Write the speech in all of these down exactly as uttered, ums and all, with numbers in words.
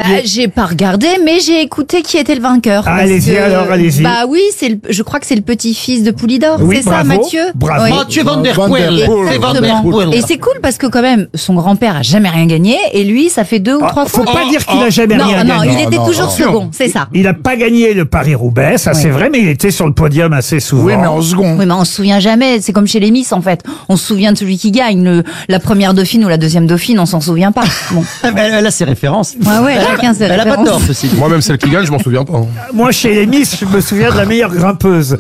Bah, j'ai pas regardé, mais j'ai écouté qui était le vainqueur. Ah, parce allez-y, que- alors, allez-y. Bah oui, c'est le, je crois que c'est le petit-fils de Poulidor, Oui, c'est ça, bravo, Mathieu? bravo. Oui. Mathieu Van Der Van der Poel. Poel. C'est Van der Exactement. Poel. Et c'est cool parce que quand même, son grand-père a jamais rien gagné et lui, ça fait deux ou Ah, trois faut fois. pas dire qu'il a jamais non, rien non, gagné. il était non, toujours non. second, c'est ça. Il n'a pas gagné le Paris-Roubaix, ça Oui. c'est vrai, mais il était sur le podium assez souvent. Oui, mais en second. Oui, mais on se souvient jamais. C'est comme chez les Miss, en fait. On se souvient de celui qui gagne. Le, la première dauphine ou la deuxième dauphine, on s'en souvient pas. Bon. Elle, elle a ses références. Ouais, ouais, chacun ses Elle a pas références. tort, ceci dit. Moi, même celle qui gagne, je m'en souviens pas. hein. Moi, chez les Miss, je me souviens de la meilleure grimpeuse.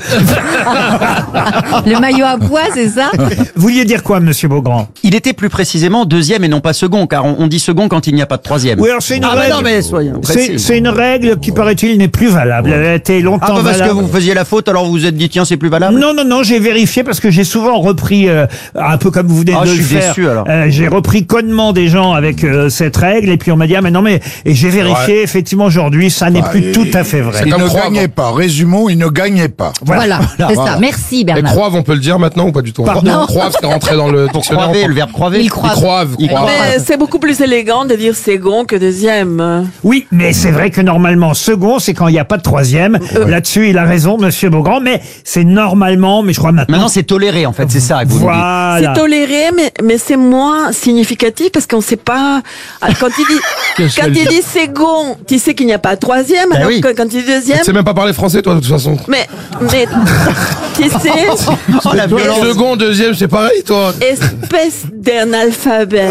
Le maillot à pois, c'est ça? Vous vouliez dire quoi, monsieur Beaugrand? Il était plus précisément deuxième et non pas second, car on, on dit second quand il n'y a pas de troisième. Oui, alors c'est une ah, mais règle. non, mais soyons C'est précis. c'est une règle qui, paraît-il, n'est plus valable. Elle a été longtemps Ah, bah, parce que valable. vous faisiez la faute, alors vous vous êtes dit, tiens, c'est plus valable? Non, non, non, j'ai vérifié parce que j'ai souvent repris, euh, un peu comme vous venez Ah, de je le suis faire. déçu, alors. Euh, j'ai repris connement des gens avec euh, cette règle et puis on m'a dit, ah mais non, mais et j'ai vérifié, effectivement, aujourd'hui, ça n'est Bah, plus et- tout à fait vrai. Il comme ne Croix, gagnait hein. pas. Résumons, il ne gagnait pas. Voilà, c'est Voilà. ça. Merci, Les Bernard. croives, on peut le dire maintenant ou pas du tout? Pardon. Croives, c'est rentré dans le dictionnaire. Croiver, le verbe croiver. Il Ils croit. croivent, Il croivent. Mais c'est beaucoup plus élégant de dire second que deuxième. Oui, mais c'est vrai que normalement, second, c'est quand il n'y a pas de troisième. Là-dessus, il a raison, monsieur Beaugrand, mais c'est normalement, mais je crois maintenant. Maintenant, c'est toléré, en fait, c'est ça que vous nous dites. Voilà. C'est toléré, mais, mais c'est moins significatif parce qu'on ne sait pas. Ah, Quand il dit, quand il dit second, tu sais qu'il n'y a pas de troisième. Ben alors oui. que quand il dit deuxième, Tu sais même pas parler français, toi, de toute façon. mais, mais tu sais, Oh, la violence. Second, deuxième, c'est pareil, toi. espèce d'un alphabet.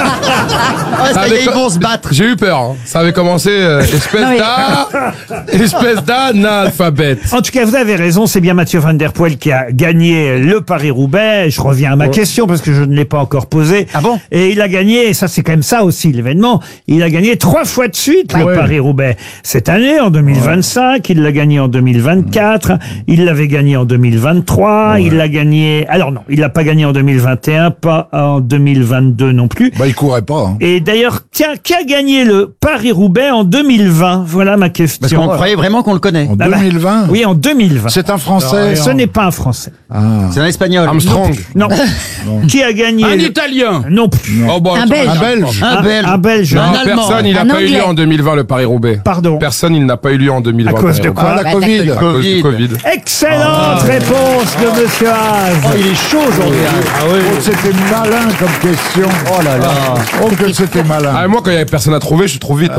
Ah, ça y est, ils vont se battre. J'ai eu peur. hein. Ça avait commencé euh, espèce Non, mais- d'A, espèce d'analphabète. En tout cas, vous avez raison, c'est bien Mathieu Van Der Poel qui a gagné le Paris-Roubaix. Je reviens à ma question parce que je ne l'ai pas encore posée. Ah bon? Et il a gagné, et ça c'est quand même ça aussi l'événement, il a gagné trois fois de suite le ouais. Paris-Roubaix. Cette année, en deux mille vingt-cinq, il l'a gagné en deux mille vingt-quatre, il l'avait gagné en deux mille vingt-trois, il l'a gagné... Alors non, il l'a pas gagné en deux mille vingt et un, pas en deux mille vingt-deux non plus. Bah, il courait pas. hein. Et d'ailleurs, tiens, qui a gagné le Paris-Roubaix en deux mille vingt? Voilà ma question. Parce qu'on croyait vraiment qu'on le connaît. En Ah bah, deux mille vingt. Oui, en deux mille vingt. C'est un Français. Ce n'est pas un Français. C'est un espagnol. Armstrong. Non. Qui a gagné Un le- Italien. Non plus. Oh, bah, Un attends, Belge. Un Belge. Un belge. Un Belge. Non, Un Allemand. personne, il n'a Un pas eu lieu Anglais. en deux mille vingt, le Paris-Roubaix. Pardon. Personne, il n'a pas eu lieu en deux mille vingt. À cause de le quoi Ah, la Bah, Covid. d'accord. Paris-Roubaix. À cause du Covid. Covid. Excellente réponse de Monsieur Haas. Oh, il est chaud aujourd'hui. hein. Oh, c'était malin comme question. Oh là là. Oh, que c'était malin. Ah, moi, quand il n'y avait personne à trouver, je suis trop vite.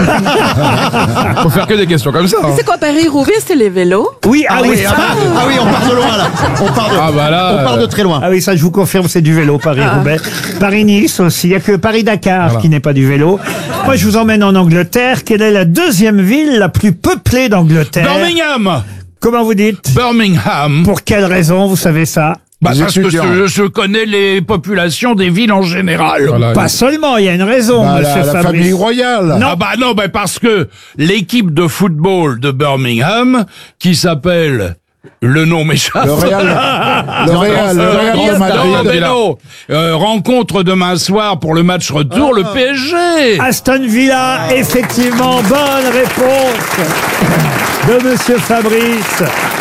hein. Faut faire que des questions comme ça. hein. C'est quoi Paris-Roubaix? C'est les vélos. Oui, ah, oui. oui, ah, ah oui, on part de loin là. On part de, Ah, bah là, on part de euh, très loin. Ah oui, ça je vous confirme, c'est du vélo, Paris-Roubaix. Paris-Nice aussi, il n'y a que Paris-Dakar qui n'est pas du vélo. Moi je vous emmène en Angleterre. Quelle est la deuxième ville la plus peuplée d'Angleterre? Birmingham. Comment vous dites? Birmingham. Pour quelle raison vous savez ça? Bah, Les parce que étudiants. je, je connais les populations des villes en général. Voilà. Pas seulement, il y a une raison, Bah, monsieur la, la Fabrice. famille royale. Non. Ah bah non, bah parce que l'équipe de football de Birmingham, qui s'appelle... Le nom m'échappe. Le Real, le Real, le Euh, Real de non, Madrid. mais non. Euh, rencontre demain soir pour le match retour, le P S G. Aston Villa, effectivement, bonne réponse de monsieur Fabrice.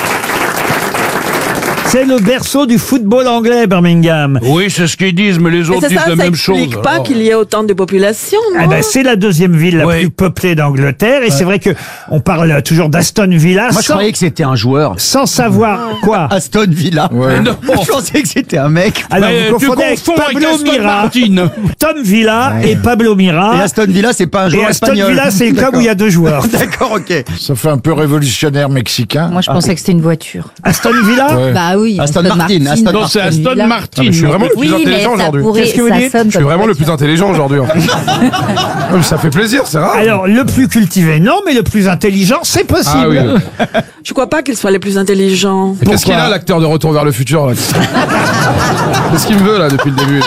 C'est le berceau du football anglais, Birmingham. Oui, c'est ce qu'ils disent, mais les Et autres c'est disent ça, la ça même chose. explique pas alors. qu'il y ait autant de population, non? Ah ben, c'est la deuxième ville la Oui. plus peuplée d'Angleterre. Et c'est vrai que on parle toujours d'Aston Villa Moi, je sans, croyais que c'était un joueur. sans savoir quoi. Aston Villa. Ouais. Non. Je pensais que c'était un mec. Alors, Mais vous tu confondez avec confonds avec Pablo Aston Mira. Martin. Tom Villa et Pablo Mira. Et Aston Villa, c'est pas un Et joueur Aston espagnol. Villa, c'est le club où il y a deux joueurs. D'accord, ok. Ça fait un peu révolutionnaire mexicain. Moi, je pensais que c'était une voiture. Aston Villa Ouais. Bah oui. Aston Martin, Aston Non, c'est Aston Villa. Martin. Ah, mais je suis vraiment le plus Oui, mais intelligent ça aujourd'hui. pourrait, Qu'est-ce que vous ça dites sonne Je suis comme vraiment le voiture. plus intelligent aujourd'hui. en fait. Ouais, mais ça fait plaisir, c'est rare. Alors, le plus cultivé, non, mais le plus intelligent, c'est possible. Ah oui. Je crois pas qu'il soit les plus intelligents. Et Qu'est-ce qu'il a, l'acteur de Retour vers le futur là Qu'est-ce qu'il me veut là depuis le début?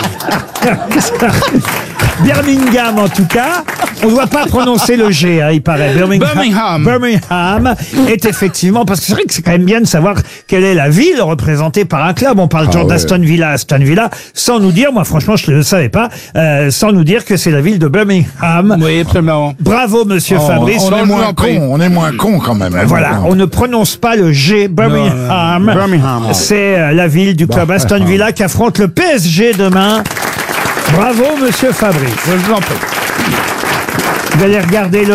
Birmingham, en tout cas. On ne doit pas prononcer le G, hein, il paraît. Birmingham. Birmingham. Birmingham est effectivement, parce que c'est vrai que c'est quand même bien de savoir quelle est la ville représentée par un club. On parle toujours ouais. d'Aston Villa, Aston Villa, sans nous dire, moi franchement je ne le savais pas, euh, sans nous dire que c'est la ville de Birmingham. Oui, absolument. Bravo, monsieur Oh, Fabrice. on Non, est je vous moins en prie. con, on est moins con quand même. hein. Voilà, on ne prononce pas le G. Birmingham. Birmingham. C'est euh, la ville du club Aston Villa qui affronte le P S G demain. Bravo, monsieur Fabrice. Je vous en prie. Vous allez regarder le